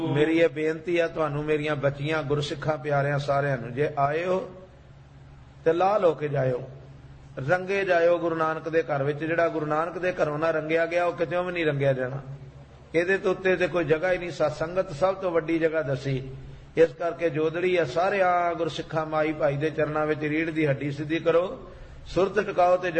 ਮੇਰੀ ਇਹ ਬੇਨਤੀ ਆ ਤੁਹਾਨੂੰ, ਮੇਰੀਆਂ ਬੱਚੀਆਂ ਗੁਰਸਿੱਖਾਂ ਪਿਆਰਿਆਂ ਸਾਰਿਆਂ ਨੂੰ, ਜੇ ਆਏ ਹੋ ਤੇ ਲਾਲ ਹੋ ਕੇ ਜਾਇਓ, ਰੰਗੇ ਜਾਇਓ ਗੁਰੂ ਨਾਨਕ ਦੇ ਘਰ ਵਿੱਚ। ਜਿਹੜਾ ਗੁਰੂ ਨਾਨਕ ਦੇ ਘਰੋਂ ਨਾ ਰੰਗਿਆ ਗਿਆ ਉਹ ਕਿਤੇ ਵੀ ਨਹੀਂ ਰੰਗਿਆ ਜਾਣਾ। ਇਹਦੇ ਤੋਂ ਉੱਤੇ ਤੇ ਕੋਈ ਜਗ੍ਹਾ ਹੀ ਨਹੀਂ। ਸਤਸੰਗਤ ਸਭ ਤੋਂ ਵੱਡੀ ਜਗ੍ਹਾ ਦੱਸੀ। ਇਸ ਕਰਕੇ ਜੋਦੜੀ ਆ ਸਾਰਿਆਂ ਗੁਰਸਿੱਖਾਂ ਮਾਈ ਭਾਈ ਦੇ ਚਰਨਾਂ ਵਿੱਚ ਰੀੜ ਦੀ ਹੱਡੀ ਸਿੱਧੀ ਕਰੋ, ਸੁਰਤ ਟਿਕਾਓ ਤੇ